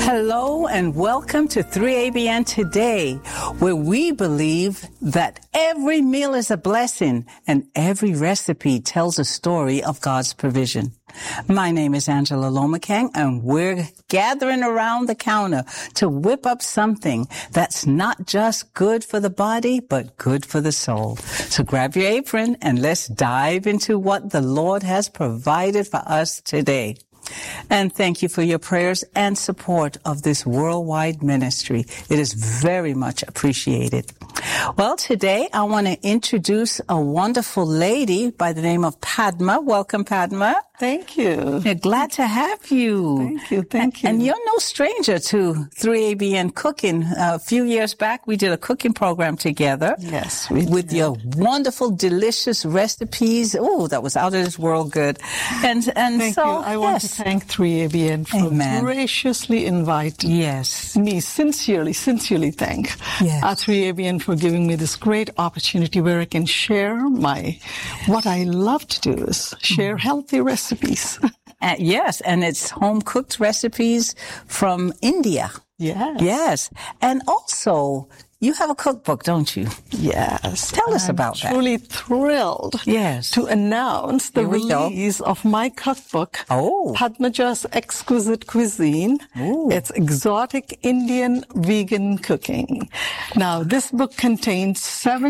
Hello and welcome to 3ABN Today, where we believe that every meal is a blessing and every recipe tells a story of God's provision. My name is Angela Lomakang, and we're gathering around the counter to whip up something that's not just good for the body, but good for the soul. So grab your apron and let's dive into what the Lord has provided for us today. And thank you for your prayers and support of this worldwide ministry. It is very much appreciated. Well, today I want to introduce a wonderful lady by the name of Padma. Welcome, Padma. Thank you. We're glad to have you. Thank you. And you're no stranger to 3ABN Cooking. A few years back, we did a cooking program together. Yes, we did. With your wonderful, delicious recipes. Oh, that was out of this world good. And thank so, you. I want to thank 3ABN for graciously inviting me. Sincerely thank 3ABN for giving me this great opportunity where I can share what I love to do is share healthy recipes. Yes, and it's home-cooked recipes from India. Yes. And also, you have a cookbook, don't you? Yes. Tell us about that. I'm truly thrilled to announce the release of my cookbook, Padmaja's Exquisite Cuisine. It's exotic Indian vegan cooking. Now, this book contains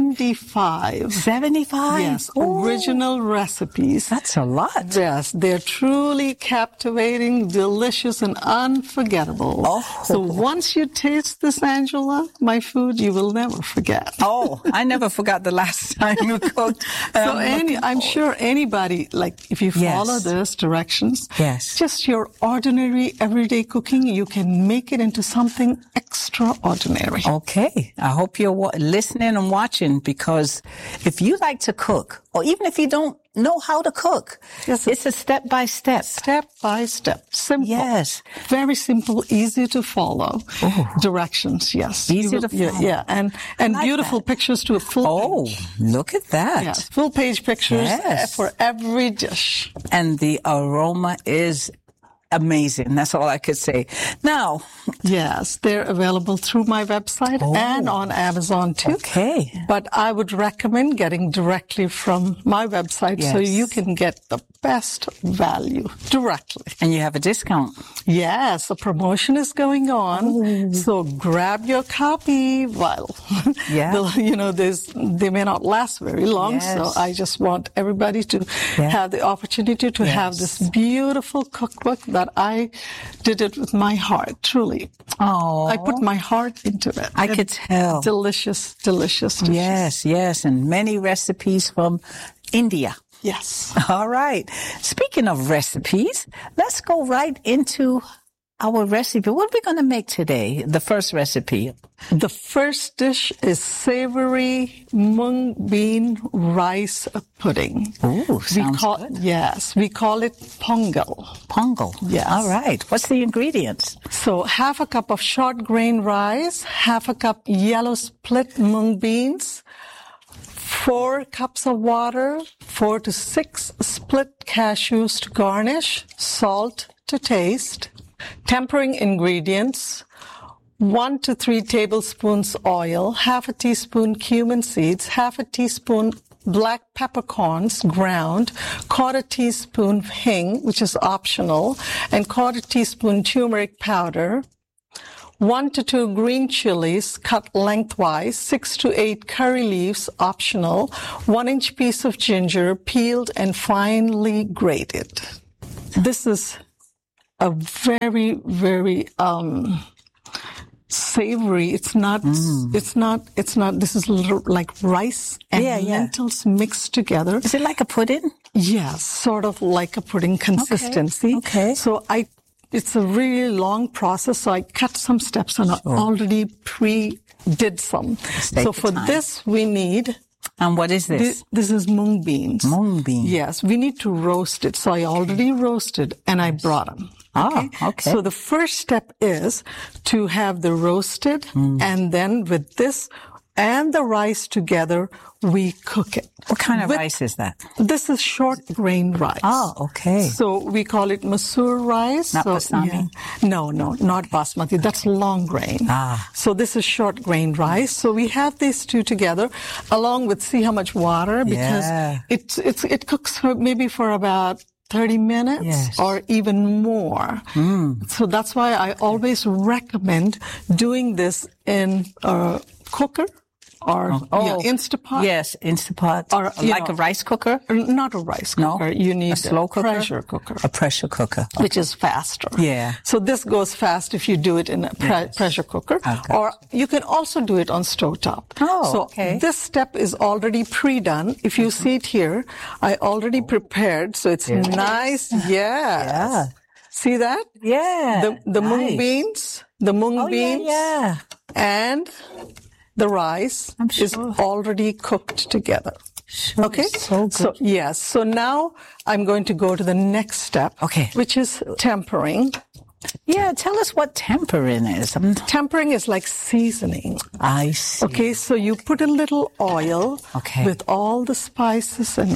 75. 75? Yes, original recipes. That's a lot. Yes, they're truly captivating, delicious, and unforgettable. So once you taste this, Angela, my food, you will never forget. I never forgot the last time you cooked. So I'm sure anybody, like if you follow those directions, just your ordinary everyday cooking, you can make it into something extraordinary. Okay. I hope you're listening and watching, because if you like to cook, or even if you don't know how to cook, it's a step-by-step. Step-by-step. Simple. Yes. Very simple, easy to follow. Directions, Easy to follow. Yeah, and like beautiful pictures to a full page. Look at that. Yes, full page pictures for every dish. And the aroma is amazing. That's all I could say. Now. Yes, they're available through my website and on Amazon too. Okay. But I would recommend getting directly from my website so you can get the best value directly. And you have a discount. Yes, a promotion is going on. So grab your copy while, they may not last very long. So I just want everybody to have the opportunity to have this beautiful cookbook that I did it with my heart, truly. I put my heart into it. I could tell. Delicious dishes. Yes. And many recipes from India. Yes. All right. Speaking of recipes, let's go right into our recipe. What are we going to make today? The first recipe. The first dish is savory mung bean rice pudding. Ooh, sounds good. Yes, we call it pongal. Pongal. Yes. All right. What's the ingredients? So half a cup of short grain rice, half a cup yellow split mung beans, 4 cups of water, 4 to 6 split cashews to garnish, salt to taste, tempering ingredients, 1 to 3 tablespoons oil, half a teaspoon cumin seeds, half a teaspoon black peppercorns ground, 1/4 teaspoon hing, which is optional, and 1/4 teaspoon turmeric powder, 1 to 2 green chilies cut lengthwise, 6 to 8 curry leaves, optional, 1-inch piece of ginger, peeled and finely grated. This is a very, very savory. It's not, this is like rice and lentils mixed together. Is it like a pudding? Yes, sort of like a pudding consistency. Okay. So it's a really long process, so I cut some steps and I already did some. So for this, we need... And what is this? This is mung beans. Mung beans. Yes, we need to roast it. So I already roasted and I brought them. Okay. So the first step is to have the roasted, and then with this, and the rice together, we cook it. What kind of rice is that? This is short grain rice. Oh, okay. So we call it masoor rice. Not basmati? Yeah. No, not basmati. That's long grain. So this is short grain rice. So we have these two together, along with, see how much water, because it cooks for maybe for about 30 minutes or even more. So that's why I always recommend doing this in a cooker or Instapot. Yes, Instapot. Or like a rice cooker? Not a rice cooker. No? You need a slow cooker? Pressure cooker. A pressure cooker. Okay. Which is faster. Yeah. So this goes fast if you do it in a pressure cooker. Okay. Or you can also do it on stovetop. Oh, so okay. this step is already pre-done. If you see it here, I already prepared. So it's nice. Yeah. See that? Yeah. The mung beans. The mung beans. Yeah. And the rice is already cooked together. Sure, okay? So good. So, yes. So now I'm going to go to the next step, which is tempering. Yeah, tell us what tempering is. Tempering is like seasoning. I see. Okay, so you put a little oil with all the spices and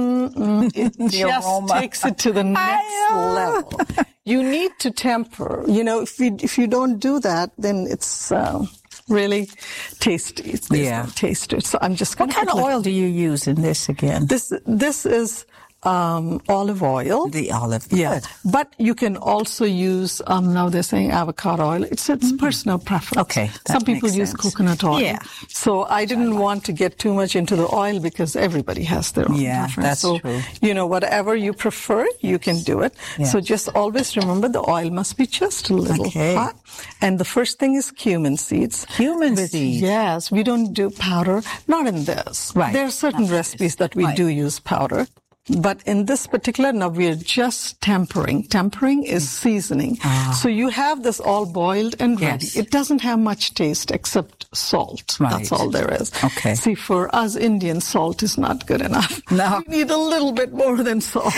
it just aroma. takes it to the next level. You need to temper. You know, if you don't do that, then it's really tasty. There's no taste to it. So I'm just going to. What kind of oil do you use in this again? This is olive oil. The olive. Yeah. But you can also use, now they're saying avocado oil. It's personal preference. Okay. Some people use coconut oil. Yeah. So I didn't want to get too much into the oil because everybody has their own preference. That's so, true. you know, whatever you prefer, you can do it. Yeah. So just always remember the oil must be just a little hot. And the first thing is cumin seeds. Cumin seeds? Yes. We don't do powder. Not in this. Right. There are certain recipes that we do use powder. But in this particular, now we're just tempering. Tempering is seasoning. So you have this all boiled and ready. It doesn't have much taste except salt. Right. That's all there is. Okay. See, for us Indians, salt is not good enough. No. We need a little bit more than salt.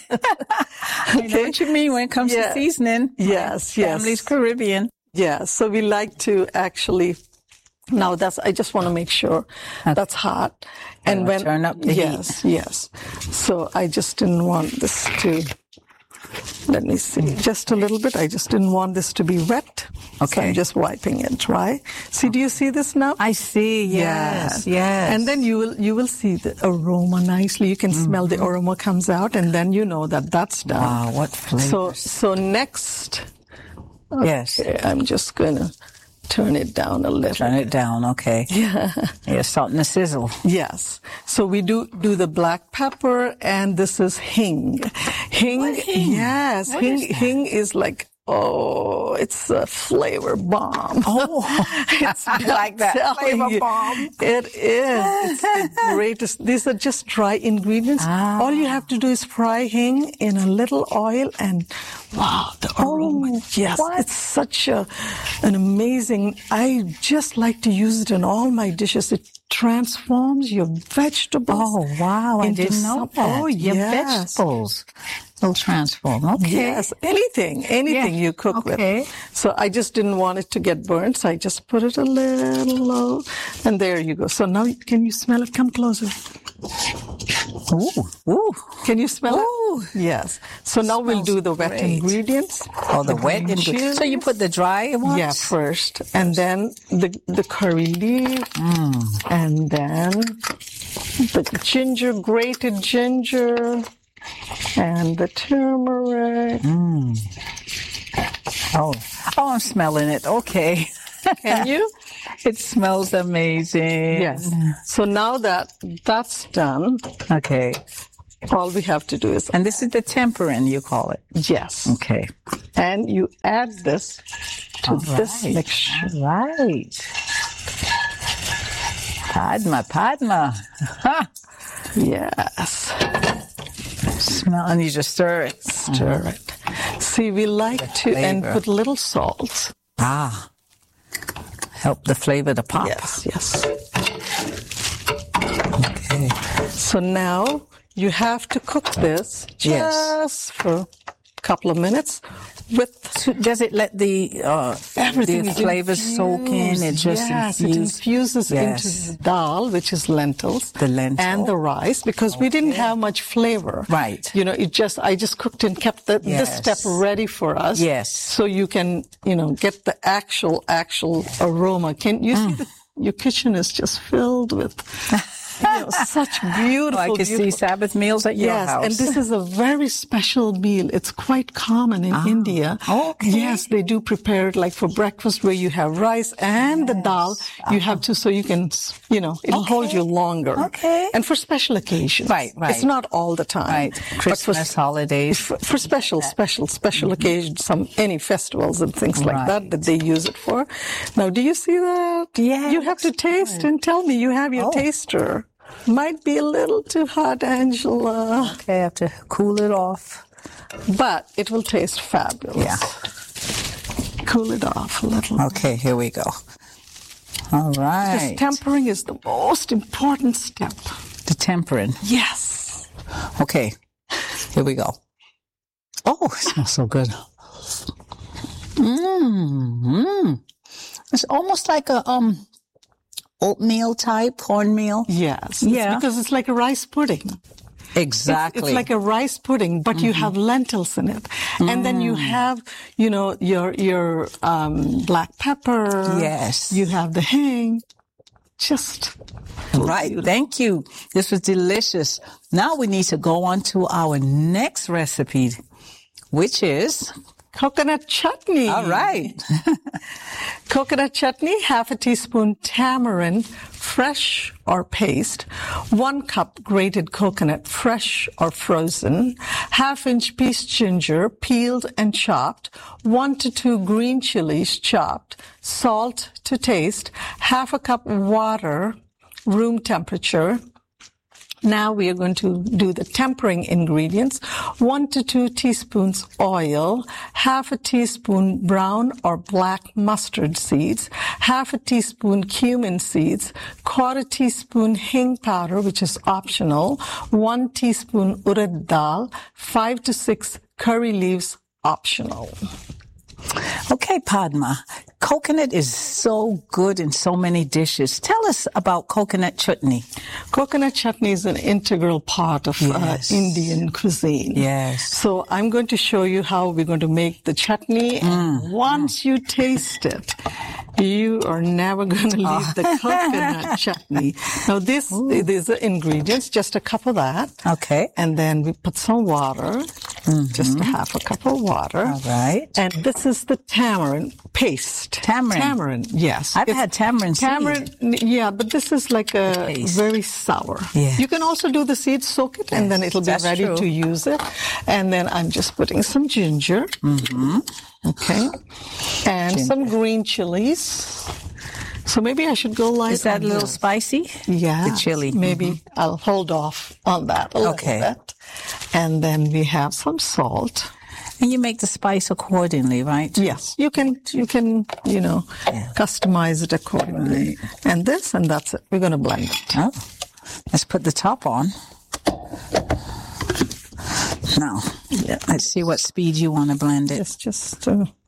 I know what you mean when it comes to seasoning. Yes, Family's Caribbean. Yeah, so we like to actually... Now I just want to make sure that's hot. And when turn up the heat. Yes. So I just didn't want this to, let me see, just a little bit. I just didn't want this to be wet. Okay. So I'm just wiping it dry. See, do you see this now? I see. Yes. And then you will see the aroma nicely. You can smell the aroma comes out, and then you know that that's done. Wow, what flavors. So next. Yes. I'm just going to turn it down a little. Turn it down, okay. Yeah, salt and a sizzle. Yes. So we do the black pepper, and this is hing. Hing? Yes. What hing. Is that? Hing is like, it's a flavor bomb. Oh, it's like that flavor bomb. It is. It's the greatest. These are just dry ingredients. All you have to do is fry hing in a little oil, and wow, the aroma. Yes, it's such an amazing. I just like to use it in all my dishes. It transforms your vegetables. Oh, wow. I into didn't know that. Oh, your vegetables will transform. Okay. Yes, anything you cook with. So I just didn't want it to get burnt, so I just put it a little low, and there you go. So now, can you smell it? Come closer. Ooh. Can you smell it? Yes. So now we'll do the wet ingredients. Oh, the wet ingredients. So you put the dry ones? Yeah, first. And then the curry leaf. And then the grated ginger. And the turmeric. Oh, I'm smelling it. Okay. Can you? It smells amazing. Yes. So now that's done. Okay. All we have to do is... And this is the tempering, you call it? Yes. Okay. And you add this to this mixture. All right. Padma. Yes. Smell, and you just stir it. Stir it. See, we like to, and put little salt. Help the flavor to pop. Yes. Okay. So now you have to cook this just for a couple of minutes Does it let the Everything is flavors soak in? It just it infuses into the dal, which is lentils, the lentil, and the rice, because we didn't have much flavor. Right. You know, I just cooked and kept this step ready for us. Yes. So you can, get the actual aroma. Can you see your kitchen is just filled with such beautiful. I can see Sabbath meals at your house. Yes, and this is a very special meal. It's quite common in India. Okay. Yes, they do prepare it like for breakfast, where you have rice and the dal. You have to, so you can, it'll hold you longer. Okay. And for special occasions. Right. It's not all the time. Right. Christmas, holidays. For special occasions, any festivals and things like that they use it for. Now, do you see that? Yeah. You have to taste and tell me. You have your taster. Might be a little too hot, Angela. Okay, I have to cool it off. But it will taste fabulous. Yeah. Cool it off a little. Okay, here we go. All right. Because tempering is the most important step. The tempering. Yes. Okay, here we go. Oh, it smells so good. It's almost like a oatmeal type, cornmeal. Yes. Yeah. Because it's like a rice pudding. Exactly. It's like a rice pudding, but you have lentils in it. And then you have, your black pepper. Yes. You have the hing. Just right. Beautiful. Thank you. This was delicious. Now we need to go on to our next recipe, which is coconut chutney. All right. Coconut chutney, half a teaspoon tamarind, fresh or paste, 1 cup grated coconut, fresh or frozen, half-inch piece ginger, peeled and chopped, 1 to 2 green chilies chopped, salt to taste, half a cup water, room temperature. Now we are going to do the tempering ingredients. 1 to 2 teaspoons oil, half a teaspoon brown or black mustard seeds, half a teaspoon cumin seeds, 1/4 teaspoon hing powder, which is optional, 1 teaspoon urad dal, 5 to 6 curry leaves, optional. Okay, Padma, coconut is so good in so many dishes. Tell us about coconut chutney. Coconut chutney is an integral part of Indian cuisine. Yes. So I'm going to show you how we're going to make the chutney. And once you taste it, you are never going to leave the coconut chutney. Now these are the ingredients, just a cup of that. Okay. And then we put some water, just a half a cup of water. All right. And this is the tamarind paste. Tamarind, yes. I've had tamarind seed. Yeah, but this is like a very sour. Yeah. You can also do the seeds, soak it, and then it'll be ready to use it. And then I'm just putting some ginger. Okay. And some green chilies. So maybe I should go light. Is that a little spicy? Yeah. The chili. Maybe I'll hold off on that a little bit. And then we have some salt. And you make the spice accordingly, right? Yes. You can, customize it accordingly. Right. And this, and that's it. We're going to blend it. Oh. Let's put the top on. Now, let's see what speed you want to blend it. It's just